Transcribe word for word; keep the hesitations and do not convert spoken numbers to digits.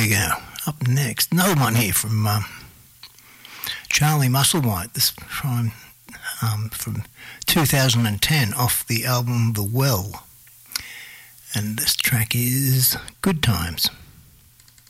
There you go. Up next, another one here from um, Charlie Musselwhite. This from um, from two thousand ten off the album The Well, and this track is Good Times.